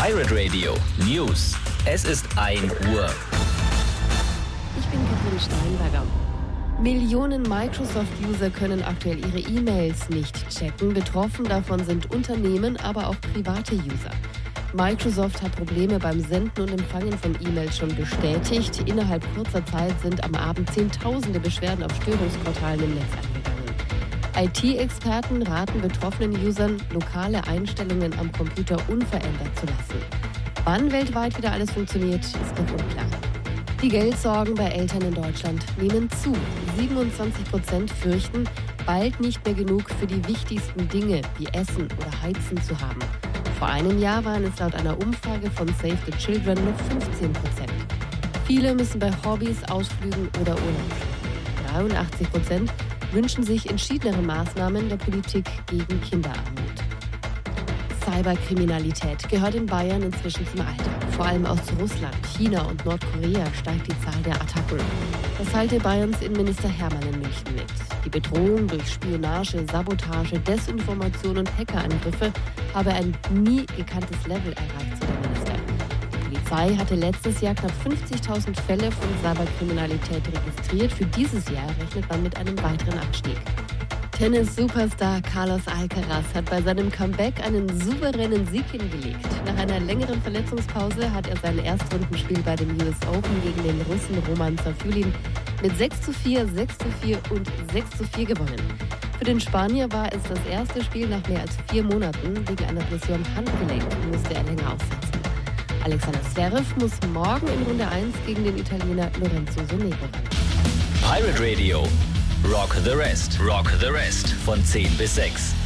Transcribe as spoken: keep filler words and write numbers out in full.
Pirate Radio News. Es ist ein Uhr. Ich bin Katrin Steinberger. Millionen Microsoft-User können aktuell ihre E-Mails nicht checken. Betroffen davon sind Unternehmen, aber auch private User. Microsoft hat Probleme beim Senden und Empfangen von E-Mails schon bestätigt. Innerhalb kurzer Zeit sind am Abend Zehntausende Beschwerden auf Störungsportalen im Netz eingegangen. I T-Experten raten betroffenen Usern, lokale Einstellungen am Computer unverändert zu lassen. Wann weltweit wieder alles funktioniert, ist noch unklar. Die Geldsorgen bei Eltern in Deutschland nehmen zu. siebenundzwanzig Prozent fürchten, bald nicht mehr genug für die wichtigsten Dinge wie Essen oder Heizen zu haben. Vor einem Jahr waren es laut einer Umfrage von Save the Children noch fünfzehn Prozent. Viele müssen bei Hobbys, Ausflügen oder Urlaub. dreiundachtzig Prozent wünschen sich entschiedenere Maßnahmen der Politik gegen Kinderarmut. Cyberkriminalität gehört in Bayern inzwischen zum Alltag. Vor allem aus Russland, China und Nordkorea steigt die Zahl der Attacken. Das teilte Bayerns Innenminister Hermann in München mit. Die Bedrohung durch Spionage, Sabotage, Desinformation und Hackerangriffe habe ein nie gekanntes Level erreicht, so der Minister. Die Polizei hatte letztes Jahr knapp fünfzigtausend Fälle von Cyberkriminalität registriert. Für dieses Jahr rechnet man mit einem weiteren Anstieg. Tennis-Superstar Carlos Alcaraz hat bei seinem Comeback einen souveränen Sieg hingelegt. Nach einer längeren Verletzungspause hat er sein Erstrundenspiel bei dem U S Open gegen den Russen Roman Safulin mit sechs zu vier, sechs zu vier und sechs zu vier gewonnen. Für den Spanier war es das erste Spiel nach mehr als vier Monaten. Wegen einer Blessur am Handgelenk musste er länger aussetzen. Alexander Zverev muss morgen in Runde eins gegen den Italiener Lorenzo Sonego ran. Pirate Radio. Rock the Rest. Rock the Rest. Von zehn bis sechs.